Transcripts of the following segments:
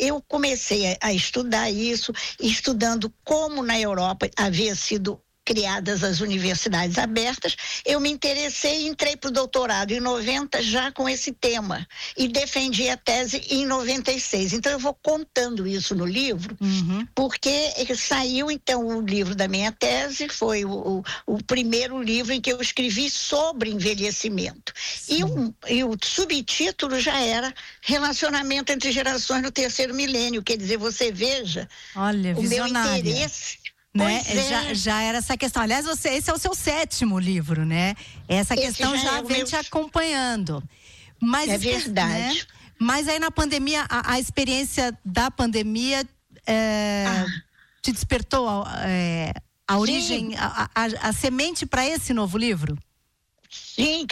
eu comecei a estudar isso, estudando como na Europa havia sido criadas as universidades abertas, eu me interessei e entrei para o doutorado em 90 já com esse tema e defendi a tese em 96. Então eu vou contando isso no livro, porque saiu então o livro da minha tese, foi o primeiro livro em que eu escrevi sobre envelhecimento. E o subtítulo já era Relacionamento entre Gerações no Terceiro Milênio, quer dizer, você veja, olha, o meu visionária. interesse. Né? Já era essa questão. Aliás, esse é o seu 7º livro, né? Essa questão já vem te acompanhando. Mas, é verdade. Né? Mas aí na pandemia, a experiência da pandemia te despertou a origem, a semente para esse novo livro? Sim,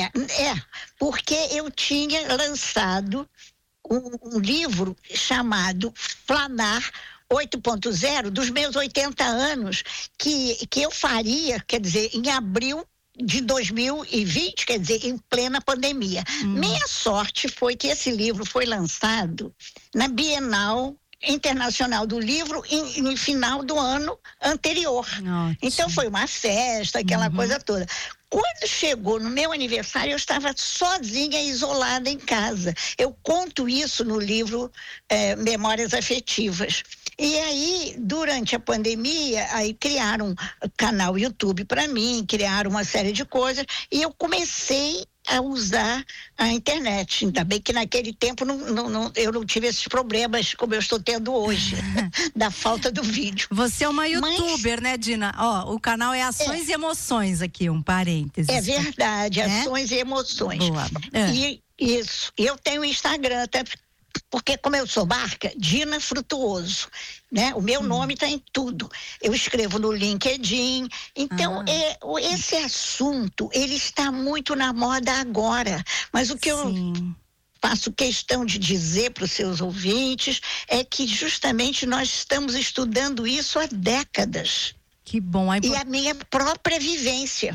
porque eu tinha lançado um livro chamado Flanar 8.0 dos meus 80 anos, que eu faria, quer dizer, em abril de 2020, quer dizer, em plena pandemia. Minha sorte foi que esse livro foi lançado na Bienal Internacional do Livro no final do ano anterior. Ótimo. Então foi uma festa, aquela coisa toda. Quando chegou no meu aniversário, eu estava sozinha, isolada em casa. Eu conto isso no livro Memórias Afetivas. E aí, durante a pandemia, aí criaram um canal YouTube para mim, criaram uma série de coisas, e eu comecei a usar a internet. Ainda bem que naquele tempo eu não tive esses problemas como eu estou tendo hoje, da falta do vídeo. Você é uma youtuber, né, Dina? Ó, o canal é Ações e Emoções aqui, um parênteses. É verdade, Ações e Emoções. Boa. E isso, eu tenho Instagram, até porque como eu sou marca, Dina Frutuoso, né? O meu nome está em tudo. Eu escrevo no LinkedIn. Então, esse assunto, ele está muito na moda agora. Mas o que eu faço questão de dizer para os seus ouvintes é que justamente nós estamos estudando isso há décadas. Que bom. E a minha própria vivência.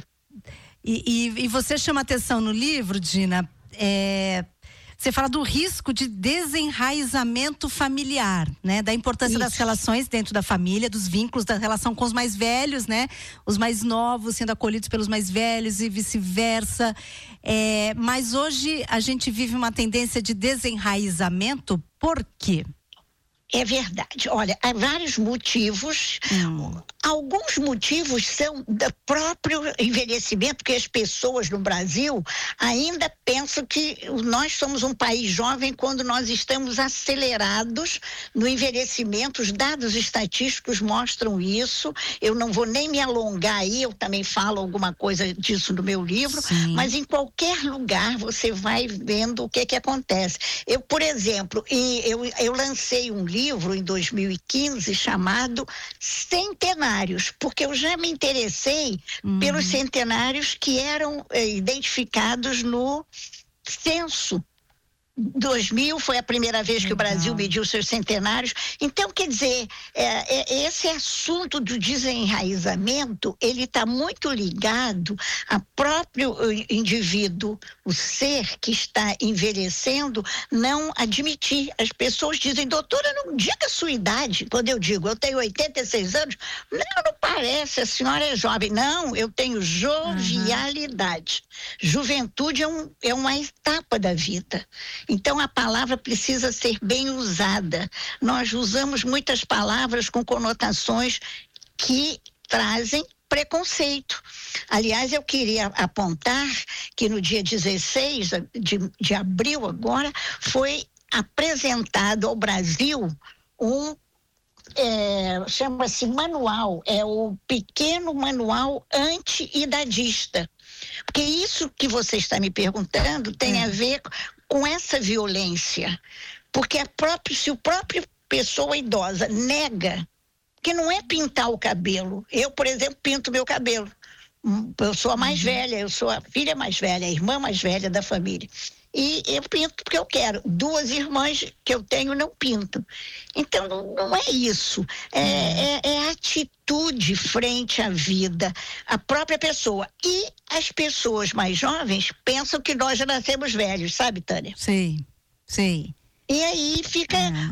E você chama atenção no livro, Dina, você fala do risco de desenraizamento familiar, né? Da importância das relações dentro da família, dos vínculos, da relação com os mais velhos, né? Os mais novos sendo acolhidos pelos mais velhos e vice-versa. Mas hoje a gente vive uma tendência de desenraizamento, por quê? É verdade. Olha, há vários motivos. Alguns motivos são do próprio envelhecimento, porque as pessoas no Brasil ainda pensam que nós somos um país jovem quando nós estamos acelerados no envelhecimento. Os dados estatísticos mostram isso. Eu não vou nem me alongar aí, eu também falo alguma coisa disso no meu livro, mas em qualquer lugar você vai vendo o que acontece. Eu, por exemplo, eu lancei um livro em 2015 chamado Centenários, porque eu já me interessei pelos centenários que eram identificados no censo. 2000 foi a primeira vez que o Brasil mediu seus centenários. Então, quer dizer, esse assunto do desenraizamento, ele está muito ligado ao próprio indivíduo, o ser que está envelhecendo, não admitir. As pessoas dizem, doutora, não diga a sua idade. Quando eu digo, eu tenho 86 anos, não parece, a senhora é jovem. Não, eu tenho jovialidade. Juventude é uma etapa da vida. Então, a palavra precisa ser bem usada. Nós usamos muitas palavras com conotações que trazem preconceito. Aliás, eu queria apontar que no dia 16 de abril agora, foi apresentado ao Brasil chama-se manual, é o pequeno manual anti-idadista. Porque isso que você está me perguntando tem a ver com essa violência. Porque se o próprio pessoa idosa nega, que não é pintar o cabelo. Eu, por exemplo, pinto meu cabelo. Eu sou a mais velha, eu sou a filha mais velha, a irmã mais velha da família. E eu pinto porque eu quero. 2 irmãs que eu tenho não pintam. Então, não é isso. É atitude frente à vida, a própria pessoa. E as pessoas mais jovens pensam que nós já nascemos velhos, sabe, Tânia? Sim. E aí fica